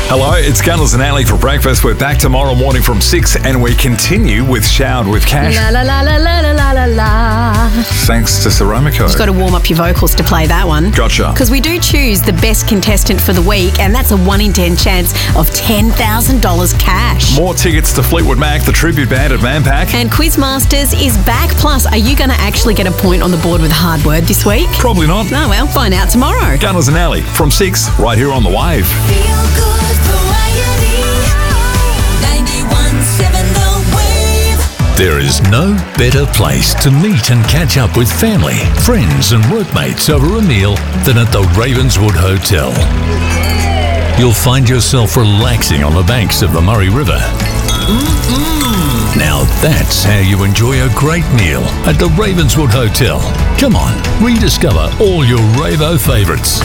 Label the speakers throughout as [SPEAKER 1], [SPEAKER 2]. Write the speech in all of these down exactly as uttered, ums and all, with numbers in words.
[SPEAKER 1] Hello, it's Gunners and Ali for breakfast. We're back tomorrow morning from six and we continue with Showered with Cash.
[SPEAKER 2] La la la la la la la la.
[SPEAKER 1] Thanks to Ceramiko.
[SPEAKER 2] You've got to warm up your vocals to play that one.
[SPEAKER 1] Gotcha.
[SPEAKER 2] Because we do choose the best contestant for the week, and that's a one in ten chance of ten thousand dollars cash.
[SPEAKER 1] More tickets to Fleetwood Mac, the tribute band at Manpack.
[SPEAKER 2] And Quizmasters is back. Plus, are you going to actually get a point on the board with a hard word this week?
[SPEAKER 1] Probably not.
[SPEAKER 2] Oh, well, find out tomorrow.
[SPEAKER 1] Gunners and Ali from six, right here on The Wave.
[SPEAKER 3] Feel good variety. ninety-one seven The Wave.
[SPEAKER 4] There is no better place to meet and catch up with family, friends and workmates over a meal than at the Ravenswood Hotel. You'll find yourself relaxing on the banks of the Murray River. Mm-mm. Now that's how you enjoy a great meal at the Ravenswood Hotel. Come on, rediscover all your Ravo favourites.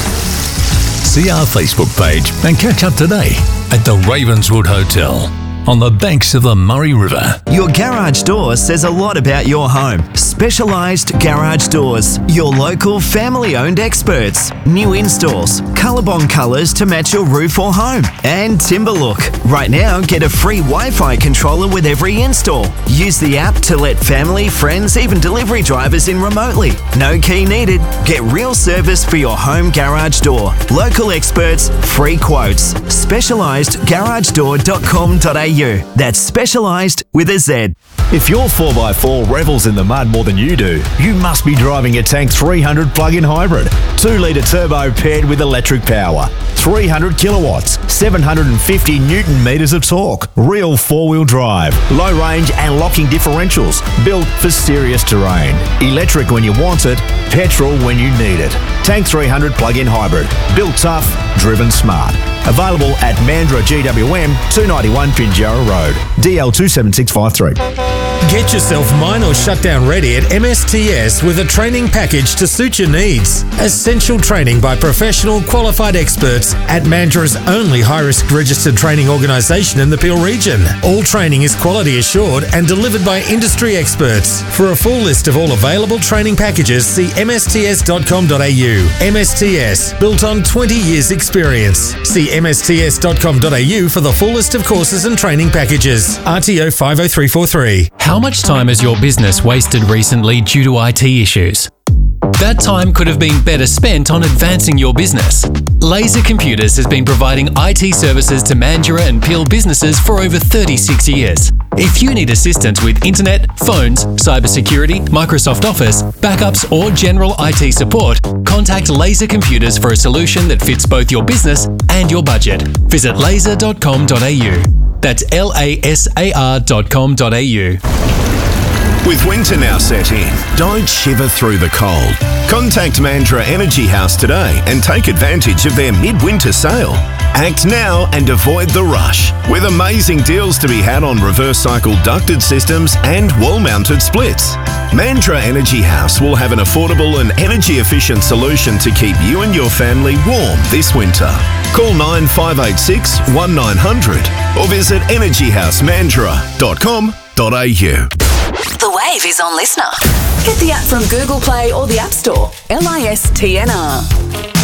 [SPEAKER 4] See our Facebook page and catch up today at the Ravenswood Hotel on the banks of the Murray River.
[SPEAKER 5] Your garage door says a lot about your home. Specialised Garage Doors. Your local family-owned experts. New installs. Colorbond colours to match your roof or home. And Timberlook. Right now, get a free Wi-Fi controller with every install. Use the app to let family, friends, even delivery drivers in remotely. No key needed. Get real service for your home garage door. Local experts, free quotes. specialised garage door dot com dot a u. That's specialised with a Z.
[SPEAKER 6] If your four by four revels in the mud more than you do, you must be driving a Tank three hundred plug-in hybrid. two litre turbo paired with electric power. three hundred kilowatts, seven hundred fifty newton metres of torque. Real four-wheel drive. Low range and locking differentials. Built for serious terrain. Electric when you want it, petrol when you need it. Tank three hundred plug-in hybrid. Built tough, driven smart. Available at Mandurah G W M, two ninety-one Pinjarra Road. D L two seven six five three.
[SPEAKER 7] Get yourself mine or shutdown ready at M S T S with a training package to suit your needs. Essential training by professional qualified experts at Mandurah's only high-risk registered training organisation in the Peel region. All training is quality assured and delivered by industry experts. For a full list of all available training packages, see m s t s dot com dot a u. M S T S, built on twenty years experience. See m s t s dot com dot a u for the full list of courses and training packages. R T O five oh three four three.
[SPEAKER 8] How much time has your business wasted recently due to I T issues? That time could have been better spent on advancing your business. Laser Computers has been providing I T services to Mandurah and Peel businesses for over thirty-six years. If you need assistance with internet, phones, cybersecurity, Microsoft Office, backups or general I T support, contact Laser Computers for a solution that fits both your business and your budget. Visit laser dot com dot a u. That's L A S A R dot com dot a u.
[SPEAKER 9] With winter now set in, don't shiver through the cold. Contact Mandurah Energy House today and take advantage of their midwinter sale. Act now and avoid the rush, with amazing deals to be had on reverse cycle ducted systems and wall-mounted splits. Mandurah Energy House will have an affordable and energy-efficient solution to keep you and your family warm this winter. Call nine five eight six, one nine hundred or visit energy house mandurah dot com dot a u.
[SPEAKER 10] The Wave is on Listener. Get the app from Google Play or the App Store. L I S T N R.